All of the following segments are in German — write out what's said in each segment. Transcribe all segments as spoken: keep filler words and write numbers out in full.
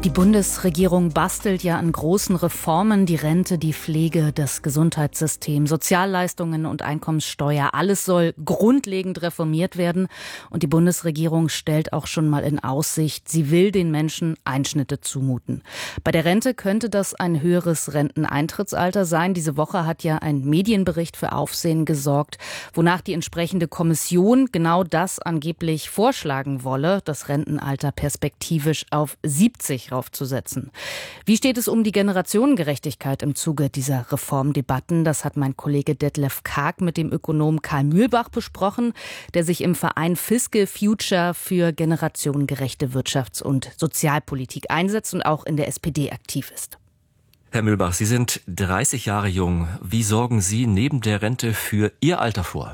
Die Bundesregierung bastelt ja an großen Reformen, die Rente, die Pflege, das Gesundheitssystem, Sozialleistungen und Einkommenssteuer. Alles soll grundlegend reformiert werden. Und die Bundesregierung stellt auch schon mal in Aussicht, sie will den Menschen Einschnitte zumuten. Bei der Rente könnte das ein höheres Renteneintrittsalter sein. Diese Woche hat ja ein Medienbericht für Aufsehen gesorgt, wonach die entsprechende Kommission genau das angeblich vorschlagen wolle, das Rentenalter perspektivisch auf siebzig aufzusetzen. Wie steht es um die Generationengerechtigkeit im Zuge dieser Reformdebatten? Das hat mein Kollege Detlef Karg mit dem Ökonom Karl Mühlbach besprochen, der sich im Verein Fiscal Future für generationengerechte Wirtschafts- und Sozialpolitik einsetzt und auch in der S P D aktiv ist. Herr Mühlbach, Sie sind dreißig Jahre jung. Wie sorgen Sie neben der Rente für Ihr Alter vor?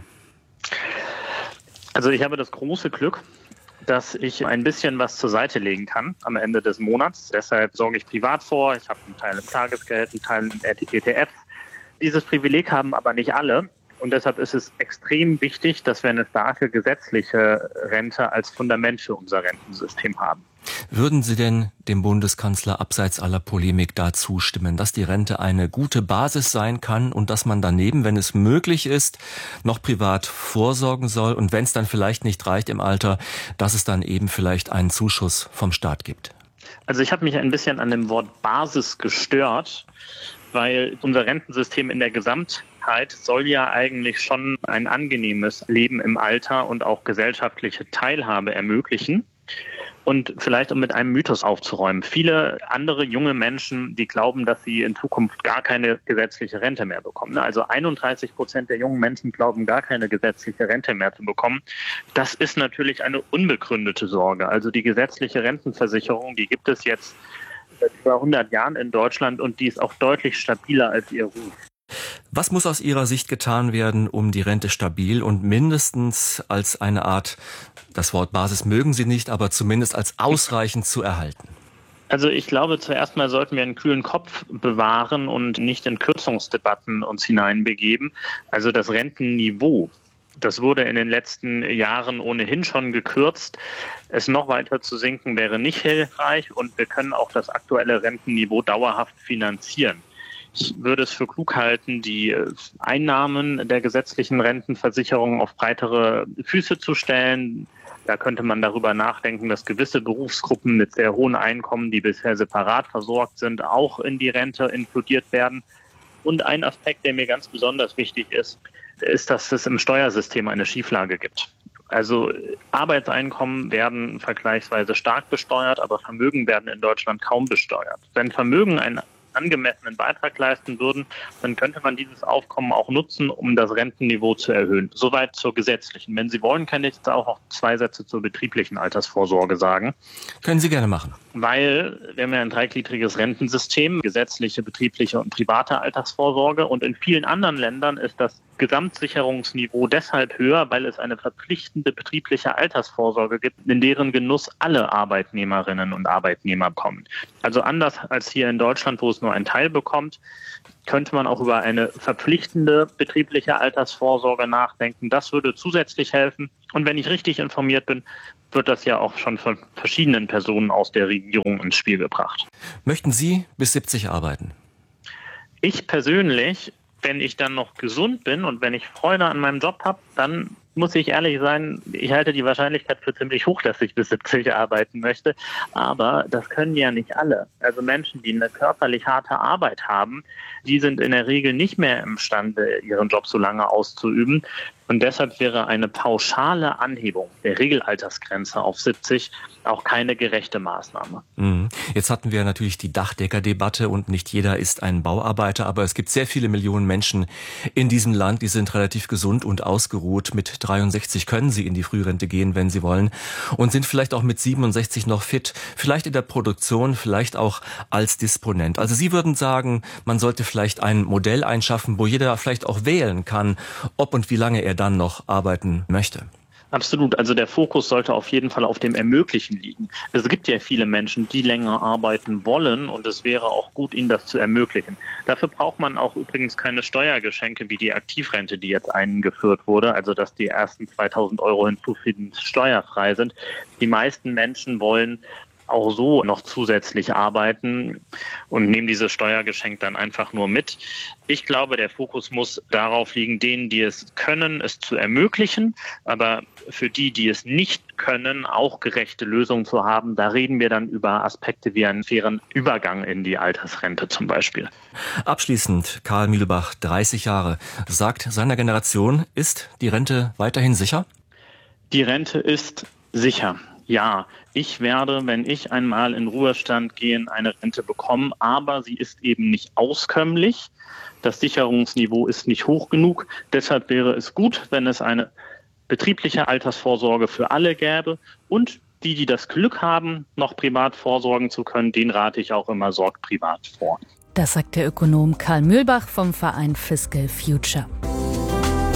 Also ich habe das große Glück, dass ich ein bisschen was zur Seite legen kann am Ende des Monats. Deshalb sorge ich privat vor. Ich habe einen Teil im Tagesgeld, einen Teil im E T F. Dieses Privileg haben aber nicht alle. Und deshalb ist es extrem wichtig, dass wir eine starke gesetzliche Rente als Fundament für unser Rentensystem haben. Würden Sie denn dem Bundeskanzler abseits aller Polemik da zustimmen, dass die Rente eine gute Basis sein kann und dass man daneben, wenn es möglich ist, noch privat vorsorgen soll und wenn es dann vielleicht nicht reicht im Alter, dass es dann eben vielleicht einen Zuschuss vom Staat gibt? Also ich habe mich ein bisschen an dem Wort Basis gestört, weil unser Rentensystem in der Gesamtheit soll ja eigentlich schon ein angenehmes Leben im Alter und auch gesellschaftliche Teilhabe ermöglichen. Und vielleicht um mit einem Mythos aufzuräumen. Viele andere junge Menschen, die glauben, dass sie in Zukunft gar keine gesetzliche Rente mehr bekommen. Also einunddreißig Prozent der jungen Menschen glauben, gar keine gesetzliche Rente mehr zu bekommen. Das ist natürlich eine unbegründete Sorge. Also die gesetzliche Rentenversicherung, die gibt es jetzt seit über hundert Jahren in Deutschland und die ist auch deutlich stabiler als ihr Ruf. Was muss aus Ihrer Sicht getan werden, um die Rente stabil und mindestens als eine Art, das Wort Basis mögen Sie nicht, aber zumindest als ausreichend zu erhalten? Also ich glaube, zuerst mal sollten wir einen kühlen Kopf bewahren und nicht in Kürzungsdebatten uns hineinbegeben. Also das Rentenniveau, das wurde in den letzten Jahren ohnehin schon gekürzt. Es noch weiter zu sinken wäre nicht hilfreich und wir können auch das aktuelle Rentenniveau dauerhaft finanzieren. Ich würde es für klug halten, die Einnahmen der gesetzlichen Rentenversicherung auf breitere Füße zu stellen. Da könnte man darüber nachdenken, dass gewisse Berufsgruppen mit sehr hohen Einkommen, die bisher separat versorgt sind, auch in die Rente inkludiert werden. Und ein Aspekt, der mir ganz besonders wichtig ist, ist, dass es im Steuersystem eine Schieflage gibt. Also Arbeitseinkommen werden vergleichsweise stark besteuert, aber Vermögen werden in Deutschland kaum besteuert. Wenn Vermögen ein angemessenen Beitrag leisten würden, dann könnte man dieses Aufkommen auch nutzen, um das Rentenniveau zu erhöhen. Soweit zur gesetzlichen. Wenn Sie wollen, kann ich jetzt auch noch zwei Sätze zur betrieblichen Altersvorsorge sagen. Können Sie gerne machen. Weil wir haben ja ein dreigliedriges Rentensystem, gesetzliche, betriebliche und private Altersvorsorge. Und in vielen anderen Ländern ist das Gesamtsicherungsniveau deshalb höher, weil es eine verpflichtende betriebliche Altersvorsorge gibt, in deren Genuss alle Arbeitnehmerinnen und Arbeitnehmer kommen. Also anders als hier in Deutschland, wo es nur ein Teil bekommt, könnte man auch über eine verpflichtende betriebliche Altersvorsorge nachdenken. Das würde zusätzlich helfen. Und wenn ich richtig informiert bin, wird das ja auch schon von verschiedenen Personen aus der Regierung ins Spiel gebracht. Möchten Sie bis siebzig arbeiten? Ich persönlich, wenn ich dann noch gesund bin und wenn ich Freude an meinem Job habe, dann muss ich ehrlich sein, ich halte die Wahrscheinlichkeit für ziemlich hoch, dass ich bis siebzig arbeiten möchte. Aber das können ja nicht alle. Also Menschen, die eine körperlich harte Arbeit haben, die sind in der Regel nicht mehr imstande, ihren Job so lange auszuüben. Und deshalb wäre eine pauschale Anhebung der Regelaltersgrenze auf siebzig auch keine gerechte Maßnahme. Jetzt hatten wir natürlich die Dachdeckerdebatte und nicht jeder ist ein Bauarbeiter, aber es gibt sehr viele Millionen Menschen in diesem Land, die sind relativ gesund und ausgeruht. Mit dreiundsechzig können sie in die Frührente gehen, wenn sie wollen, und sind vielleicht auch mit siebenundsechzig noch fit, vielleicht in der Produktion, vielleicht auch als Disponent. Also Sie würden sagen, man sollte vielleicht ein Modell einschaffen, wo jeder vielleicht auch wählen kann, ob und wie lange er dann noch arbeiten möchte. Absolut. Also der Fokus sollte auf jeden Fall auf dem Ermöglichen liegen. Es gibt ja viele Menschen, die länger arbeiten wollen und es wäre auch gut, ihnen das zu ermöglichen. Dafür braucht man auch übrigens keine Steuergeschenke wie die Aktivrente, die jetzt eingeführt wurde, also dass die ersten zweitausend Euro hinzufügend steuerfrei sind. Die meisten Menschen wollen auch so noch zusätzlich arbeiten und nehmen dieses Steuergeschenk dann einfach nur mit. Ich glaube, der Fokus muss darauf liegen, denen, die es können, es zu ermöglichen, aber für die, die es nicht können, auch gerechte Lösungen zu haben. Da reden wir dann über Aspekte wie einen fairen Übergang in die Altersrente zum Beispiel. Abschließend, Karl Mühlbach, dreißig Jahre, sagt seiner Generation, ist die Rente weiterhin sicher? Die Rente ist sicher. Ja, ich werde, wenn ich einmal in Ruhestand gehe, eine Rente bekommen, aber sie ist eben nicht auskömmlich. Das Sicherungsniveau ist nicht hoch genug. Deshalb wäre es gut, wenn es eine betriebliche Altersvorsorge für alle gäbe. Und die, die das Glück haben, noch privat vorsorgen zu können, den rate ich auch immer, sorgt privat vor. Das sagt der Ökonom Karl Mühlbach vom Verein Fiscal Future.